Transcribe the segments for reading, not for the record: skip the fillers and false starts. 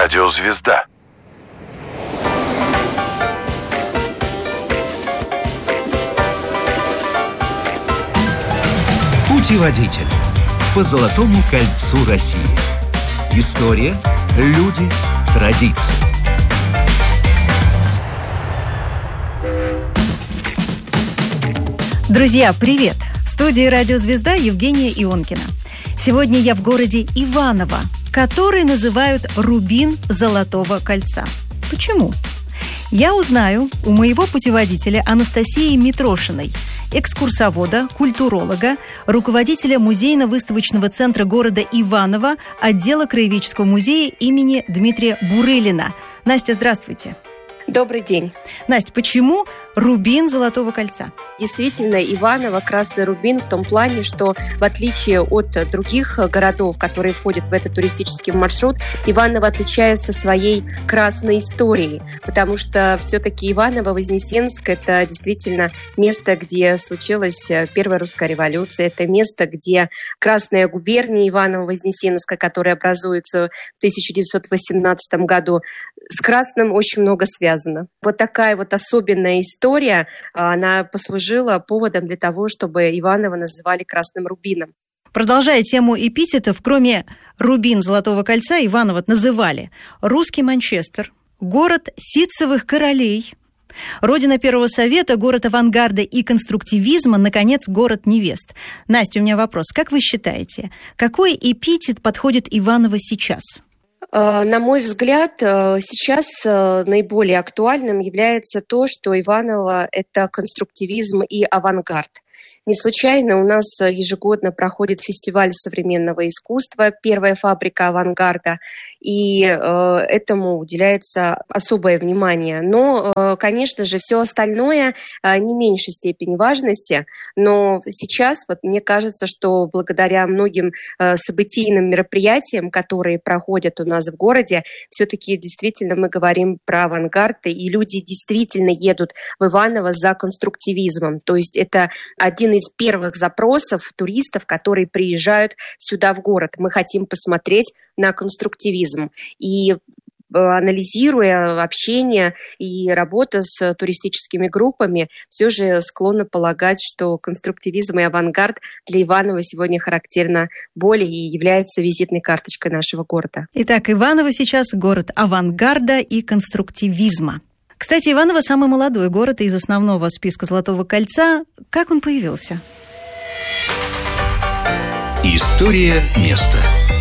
Радиозвезда. Путеводитель по Золотому кольцу России. История, люди, традиции. Друзья, привет! В студии «Радиозвезда» Евгения Ионкина. Сегодня я в городе Иваново, который называют «Рубин Золотого кольца». Почему? Я узнаю у моего путеводителя Анастасии Митрошиной, экскурсовода, культуролога, руководителя музейно-выставочного центра города Иваново, отдела Краеведческого музея имени Дмитрия Бурылина. Настя, здравствуйте. Добрый день. Настя, почему рубин Золотого кольца? Действительно, Иваново – красный рубин в том плане, что в отличие от других городов, которые входят в этот туристический маршрут, Иваново отличается своей красной историей, потому что все-таки Иваново-Вознесенск – это действительно место, где случилась Первая русская революция, это место, где Красная губерния Иваново-Вознесенска, которая образуется в 1918 году, с красным очень много связано. Вот такая вот особенная история, она послужила поводом для того, чтобы Иваново называли красным рубином. Продолжая тему эпитетов, кроме рубин Золотого кольца, Иваново называли русский Манчестер, город ситцевых королей, родина Первого Совета, город авангарда и конструктивизма, наконец, город невест. Настя, у меня вопрос. Как вы считаете, какой эпитет подходит Иваново сейчас? На мой взгляд, сейчас наиболее актуальным является то, что Иваново – это конструктивизм и авангард. Не случайно у нас ежегодно проходит фестиваль современного искусства «Первая фабрика авангарда», и этому уделяется особое внимание. Но, конечно же, все остальное не меньшей степени важности, но сейчас вот мне кажется, что благодаря многим событийным мероприятиям, которые проходят у нас в городе, все-таки действительно мы говорим про авангард, и люди действительно едут в Иваново за конструктивизмом. То есть это один из первых запросов туристов, которые приезжают сюда в город. Мы хотим посмотреть на конструктивизм. И анализируя общение и работа с туристическими группами, все же склонна полагать, что конструктивизм и авангард для Иваново сегодня характерно более и является визитной карточкой нашего города. Итак, Иваново сейчас город авангарда и конструктивизма. Кстати, Иваново – самый молодой город из основного списка Золотого кольца. Как он появился? История места.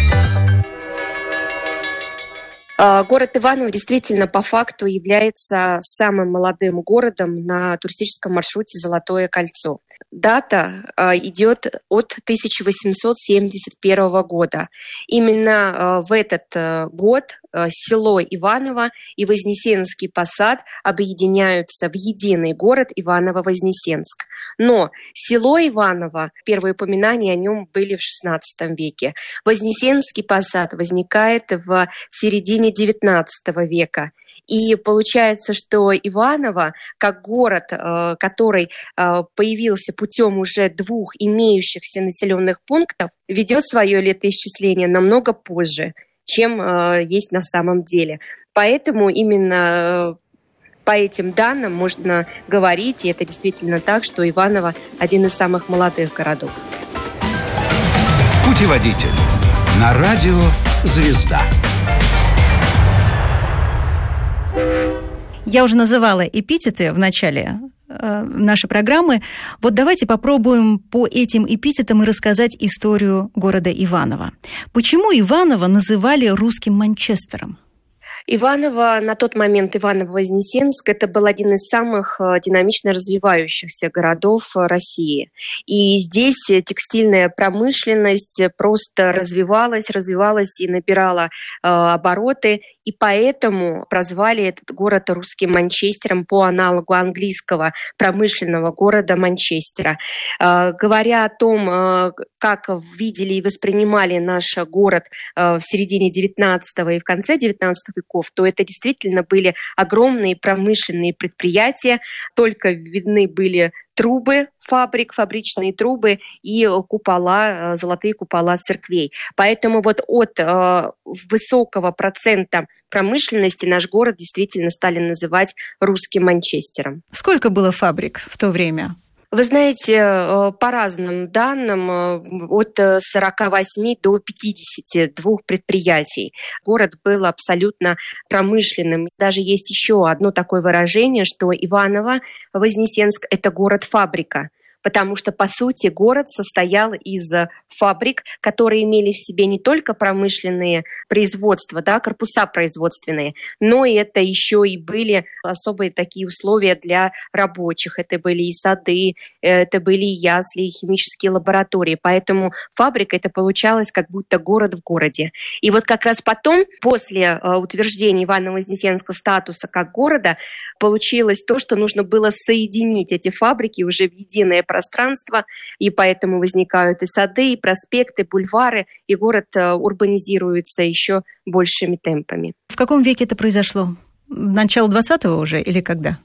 Город Иваново действительно по факту является самым молодым городом на туристическом маршруте «Золотое кольцо». Дата идет от 1871 года. Именно в этот год село Иваново и Вознесенский посад объединяются в единый город Иваново-Вознесенск. Но село Иваново, первые упоминания о нем были в XVI веке. Вознесенский посад возникает в середине XIX века. И получается, что Иваново, как город, который появился путем уже двух имеющихся населенных пунктов, ведет свое летоисчисление намного позже, чем есть на самом деле. Поэтому именно по этим данным можно говорить, и это действительно так, что Иваново один из самых молодых городов. Путеводитель на радио «Звезда». Я уже называла эпитеты в начале нашей программы. Вот давайте попробуем по этим эпитетам и рассказать историю города Иваново. Почему Иваново называли русским Манчестером? Иваново, на тот момент Иваново-Вознесенск, это был один из самых динамично развивающихся городов России. И здесь текстильная промышленность просто развивалась и набирала обороты. И поэтому прозвали этот город русским Манчестером по аналогу английского промышленного города Манчестера. Говоря о том, как видели и воспринимали наш город в середине 19 и в конце 19 веков, то это действительно были огромные промышленные предприятия, только видны были трубы фабрик, фабричные трубы и купола, золотые купола церквей. Поэтому вот от высокого процента промышленности наш город действительно стали называть русским Манчестером. Сколько было фабрик в то время? Вы знаете, по разным данным, от 48 до 52 предприятий. Город был абсолютно промышленным. Даже есть еще одно такое выражение, что Иваново-Вознесенск – это город-фабрика. Потому что, по сути, город состоял из фабрик, которые имели в себе не только промышленные производства, корпуса производственные, но и это еще и были особые такие условия для рабочих. Это были и сады, это были и ясли, и химические лаборатории. Поэтому фабрика это получалось как будто город в городе. И вот как раз потом, после утверждения Иваново-Вознесенского статуса как города, получилось то, что нужно было соединить эти фабрики уже в единое пространство, и поэтому возникают и сады, и проспекты, бульвары, и город урбанизируется еще большими темпами. В каком веке это произошло? Начало 20-го уже или когда?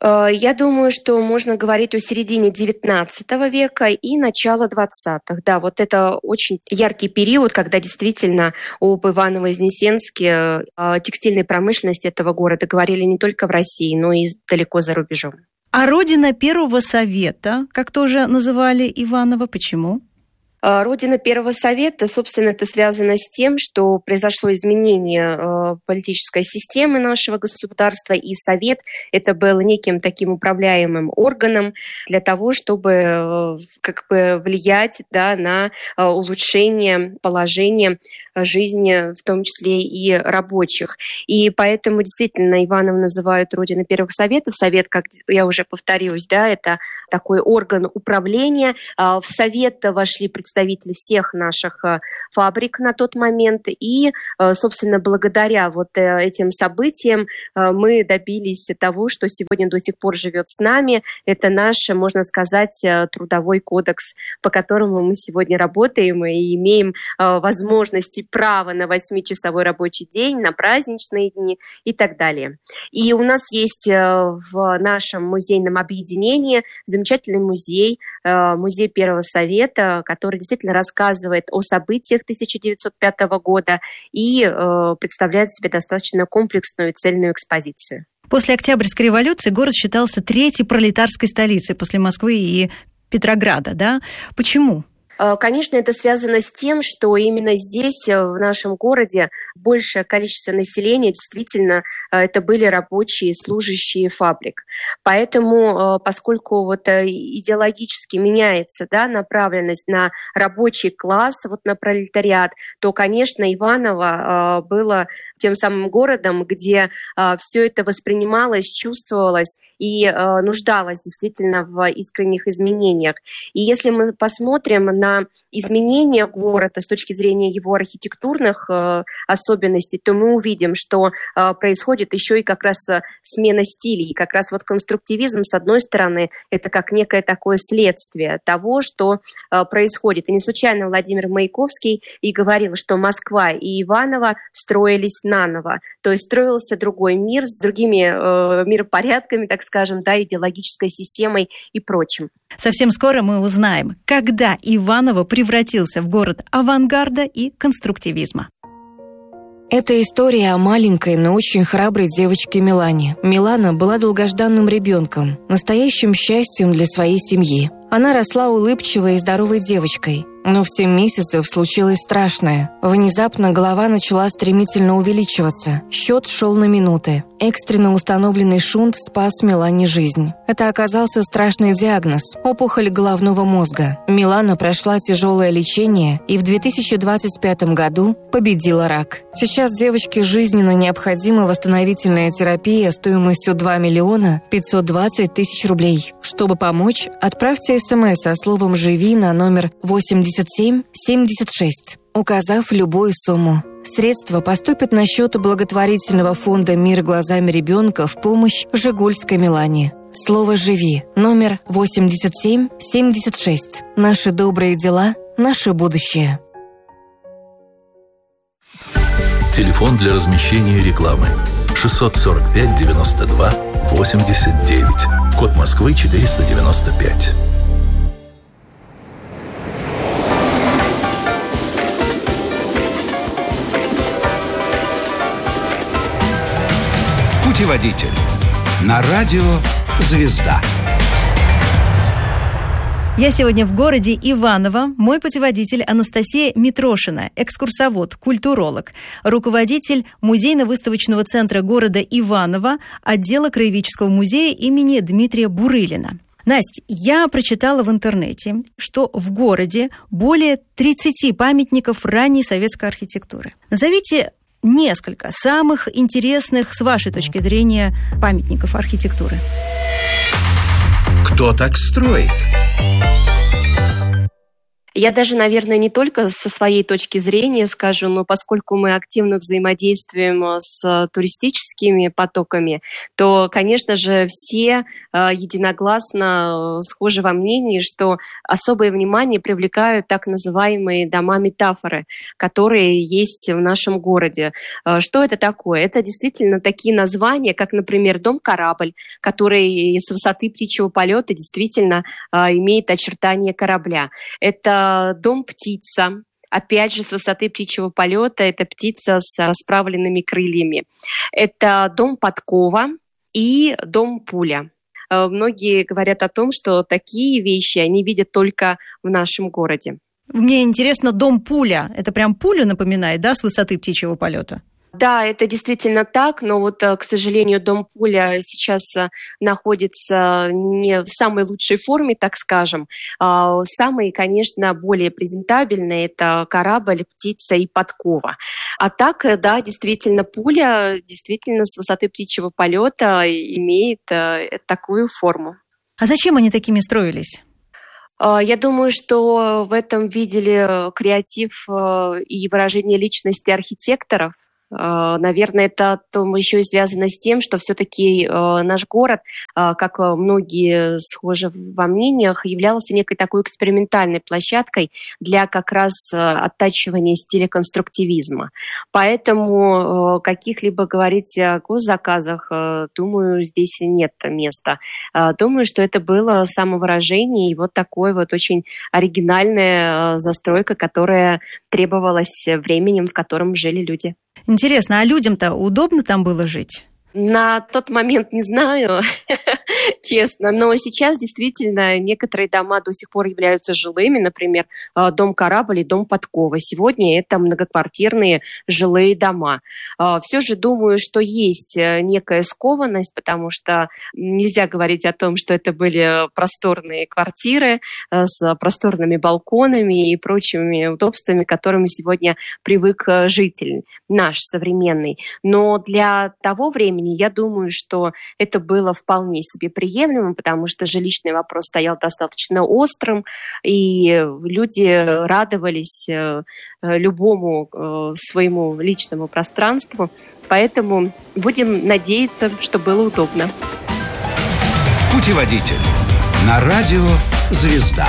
Я думаю, что можно говорить о середине 19 века и начало 20-х. Да, вот это очень яркий период, когда действительно об Иваново-Вознесенске, о текстильной промышленности этого города говорили не только в России, но и далеко за рубежом. А родина Первого Совета, как тоже называли Иваново, почему? Родина Первого Совета, собственно, это связано с тем, что произошло изменение политической системы нашего государства, и Совет это был неким таким управляемым органом для того, чтобы влиять на улучшение положения жизни, в том числе и рабочих. И поэтому действительно Иваново называют Родиной Первых Советов. Совет, как я уже повторюсь, это такой орган управления. В Совет вошли представители всех наших фабрик на тот момент. И, собственно, благодаря вот этим событиям мы добились того, что сегодня до сих пор живет с нами. Это наш, можно сказать, трудовой кодекс, по которому мы сегодня работаем и имеем возможность и право на 8-часовой рабочий день, на праздничные дни и так далее. И у нас есть в нашем музейном объединении замечательный музей, музей Первого Совета, который действительно рассказывает о событиях 1905 года и представляет в себе достаточно комплексную и цельную экспозицию. После Октябрьской революции город считался третьей пролетарской столицей после Москвы и Петрограда, да? Почему? Конечно, это связано с тем, что именно здесь, в нашем городе, большее количество населения действительно это были рабочие, служащие фабрик. Поэтому, поскольку идеологически меняется направленность на рабочий класс, на пролетариат, то, конечно, Иваново было тем самым городом, где все это воспринималось, чувствовалось и нуждалось действительно в искренних изменениях. И если мы посмотрим на изменения города с точки зрения его архитектурных особенностей, то мы увидим, что происходит еще и как раз смена стилей. И как раз конструктивизм, с одной стороны, это как некое такое следствие того, что происходит. И не случайно Владимир Маяковский и говорил, что Москва и Иваново строились наново. То есть строился другой мир с другими миропорядками, так скажем, идеологической системой и прочим. Совсем скоро мы узнаем, когда Иваново превратился в город авангарда и конструктивизма. Это история о маленькой, но очень храброй девочке Милане. Милана была долгожданным ребенком, настоящим счастьем для своей семьи. Она росла улыбчивой и здоровой девочкой. Но в 7 месяцев случилось страшное. Внезапно голова начала стремительно увеличиваться. Счет шел на минуты. Экстренно установленный шунт спас Милане жизнь. Это оказался страшный диагноз – опухоль головного мозга. Милана прошла тяжелое лечение и в 2025 году победила рак. Сейчас девочке жизненно необходима восстановительная терапия стоимостью 2 520 000 рублей. Чтобы помочь, отправьте СМС со словом «Живи» на номер 8776, указав любую сумму. Средства поступят на счет благотворительного фонда «Мир глазами ребенка» в помощь Жигульской Милане. Слово «Живи» номер 8776. Наши добрые дела наше будущее. Телефон для размещения рекламы 645 92 89. Код Москвы 495. Путеводитель. На радио «Звезда». Я сегодня в городе Иваново. Мой путеводитель Анастасия Митрошина, экскурсовод, культуролог, руководитель музейно-выставочного центра города Иваново, отдела Краеведческого музея имени Дмитрия Бурылина. Настя, я прочитала в интернете, что в городе более 30 памятников ранней советской архитектуры. Назовите несколько самых интересных, с вашей точки зрения, памятников архитектуры. Кто так строит? Я даже, наверное, не только со своей точки зрения скажу, но поскольку мы активно взаимодействуем с туристическими потоками, то, конечно же, все единогласно схожи во мнении, что особое внимание привлекают так называемые дома-метафоры, которые есть в нашем городе. Что это такое? Это действительно такие названия, как, например, дом-корабль, который с высоты птичьего полета действительно имеет очертания корабля. Это дом-птица. Опять же, с высоты птичьего полета это птица с расправленными крыльями. Это дом-подкова и дом-пуля. Многие говорят о том, что такие вещи они видят только в нашем городе. Мне интересно, дом-пуля. Это прям пулю напоминает, да, с высоты птичьего полета? Да, это действительно так, но вот, к сожалению, дом-пуля сейчас находится не в самой лучшей форме, так скажем. Самые, конечно, более презентабельные – это корабль, птица и подкова. А так, да, действительно, пуля действительно с высоты птичьего полета имеет такую форму. А зачем они такими строились? Я думаю, что в этом видели креатив и выражение личности архитекторов. Наверное, это еще и связано с тем, что все-таки наш город, как многие схожи во мнениях, являлся некой такой экспериментальной площадкой для как раз оттачивания стиля конструктивизма. Поэтому каких-либо говорить о госзаказах, думаю, здесь нет места. Думаю, что это было самовыражение и вот такой вот очень оригинальная застройка, которая требовалась временем, в котором жили люди. Интересно, а людям-то удобно там было жить? На тот момент не знаю, честно, но сейчас действительно некоторые дома до сих пор являются жилыми, например, дом-корабль и дом-подкова. Сегодня это многоквартирные жилые дома. Все же думаю, что есть некая скованность, потому что нельзя говорить о том, что это были просторные квартиры с просторными балконами и прочими удобствами, к которым сегодня привык житель наш современный. Но для того времени я думаю, что это было вполне себе приемлемо, потому что жилищный вопрос стоял достаточно острым, и люди радовались любому своему личному пространству. Поэтому будем надеяться, что было удобно. Путеводитель. На радио «Звезда».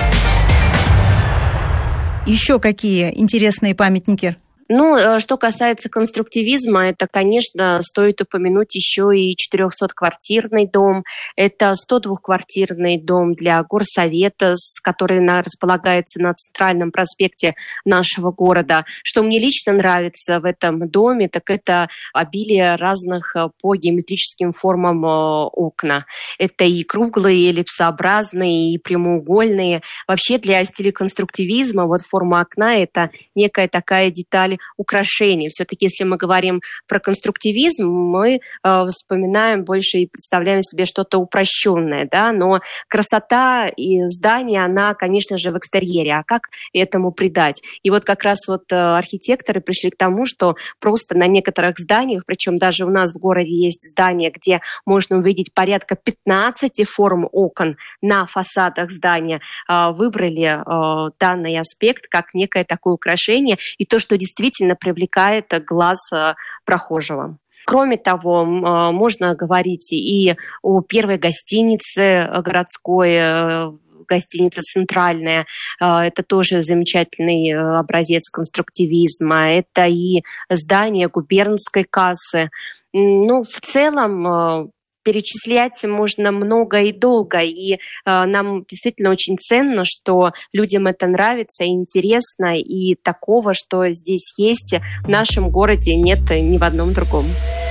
Еще какие интересные памятники? Ну, что касается конструктивизма, это, конечно, стоит упомянуть еще и 400-квартирный дом. Это 102-квартирный дом для горсовета, который располагается на центральном проспекте нашего города. Что мне лично нравится в этом доме, так это обилие разных по геометрическим формам окна. Это и круглые, и эллипсообразные, и прямоугольные. Вообще для стиля конструктивизма вот форма окна – это некая такая деталь украшения. Все-таки, если мы говорим про конструктивизм, мы вспоминаем больше и представляем себе что-то упрощенное, да, но красота и здания, она, конечно же, в экстерьере. А как этому придать? И вот как раз вот архитекторы пришли к тому, что просто на некоторых зданиях, причем даже у нас в городе есть здания, где можно увидеть порядка 15 форм окон на фасадах здания, выбрали данный аспект как некое такое украшение и то, что действительно привлекает глаз прохожего. Кроме того, можно говорить и о первой гостинице городской гостиница «Центральная». Это тоже замечательный образец конструктивизма. Это и здание губернской кассы. В целом перечислять можно много и долго, и нам действительно очень ценно, что людям это нравится и интересно, и такого, что здесь есть, в нашем городе нет ни в одном другом.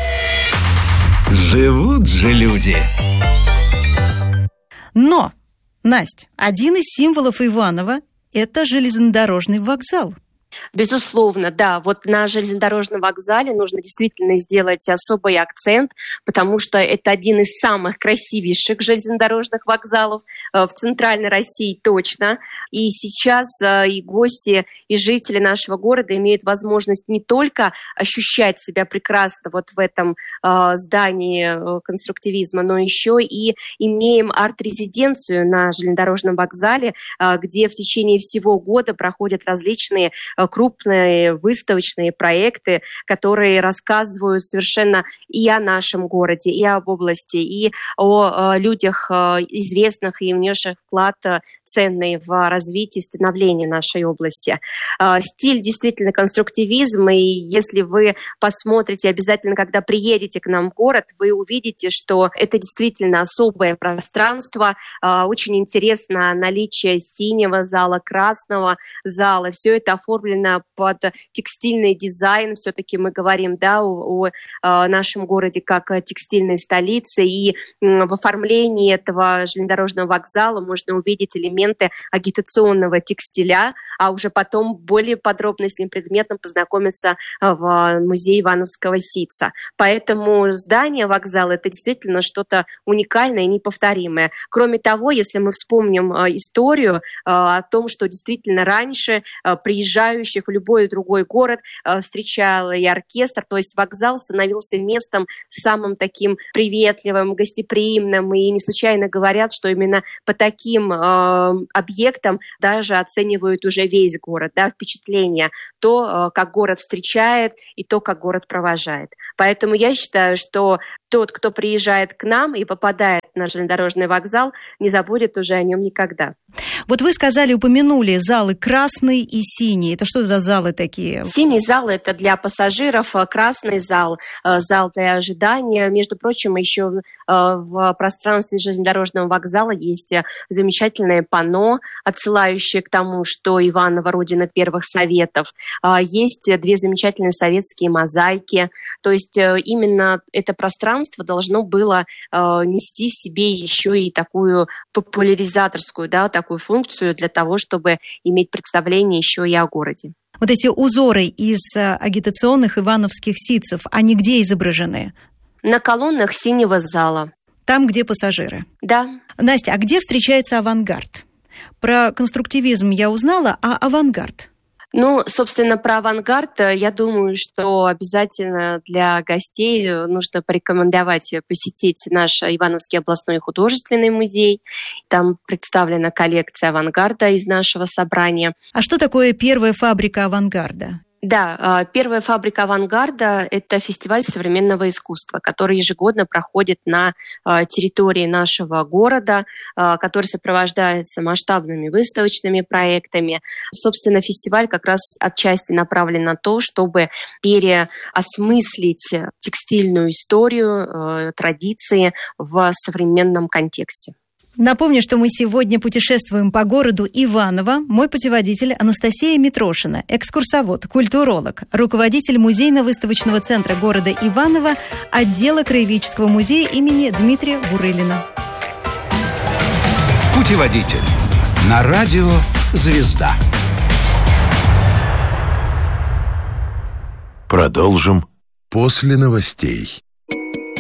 Живут же люди. Но, Настя, один из символов Иваново – это железнодорожный вокзал. Безусловно, да. Вот на железнодорожном вокзале нужно действительно сделать особый акцент, потому что это один из самых красивейших железнодорожных вокзалов в Центральной России точно. И сейчас и гости, и жители нашего города имеют возможность не только ощущать себя прекрасно вот в этом здании конструктивизма, но еще и имеем арт-резиденцию на железнодорожном вокзале, где в течение всего года проходят различные крупные выставочные проекты, которые рассказывают совершенно и о нашем городе, и об области, и о людях известных и внесших вклад ценный в развитие и становление нашей области. Стиль действительно конструктивизм, и если вы посмотрите обязательно, когда приедете к нам в город, вы увидите, что это действительно особое пространство. Очень интересно наличие синего зала, красного зала. Все это оформлено под текстильный дизайн. Все-таки мы говорим, да, о нашем городе как о текстильной столице. И в оформлении этого железнодорожного вокзала можно увидеть элементы агитационного текстиля, а уже потом более подробно с ним предметно познакомиться в музее Ивановского ситца. Поэтому здание вокзала – это действительно что-то уникальное и неповторимое. Кроме того, если мы вспомним историю о том, что действительно раньше приезжающих в любой другой город встречал и оркестр, то есть вокзал становился местом самым таким приветливым, гостеприимным, и не случайно говорят, что именно по таким объектам даже оценивают уже весь город, да, впечатление, то, как город встречает, и то, как город провожает. Поэтому я считаю, что тот, кто приезжает к нам и попадает на железнодорожный вокзал, не забудет уже о нем никогда. Вот вы упомянули залы красный и синий. Это что за залы такие? Синий зал – это для пассажиров, красный зал – зал для ожидания. Между прочим, еще в пространстве железнодорожного вокзала есть замечательное панно, отсылающее к тому, что Иваново – родина первых советов. Есть две замечательные советские мозаики. То есть именно это пространство должно было нести в себе еще и такую популяризаторскую, да, такую функцию для того, чтобы иметь представление еще и о городе. Вот эти узоры из агитационных ивановских ситцев, они где изображены? На колоннах синего зала. Там, где пассажиры? Да. Настя, а где встречается авангард? Про конструктивизм я узнала, а авангард? Собственно, про авангард, я думаю, что обязательно для гостей нужно порекомендовать посетить наш Ивановский областной художественный музей. Там представлена коллекция авангарда из нашего собрания. А что такое первая фабрика авангарда? Да, первая фабрика авангарда – это фестиваль современного искусства, который ежегодно проходит на территории нашего города, который сопровождается масштабными выставочными проектами. Собственно, фестиваль как раз отчасти направлен на то, чтобы переосмыслить текстильную историю, традиции в современном контексте. Напомню, что мы сегодня путешествуем по городу Иваново. Мой путеводитель Анастасия Митрошина, экскурсовод, культуролог, руководитель музейно-выставочного центра города Иваново, отдела Краеведческого музея имени Дмитрия Бурылина. Путеводитель на радио «Звезда». Продолжим после новостей.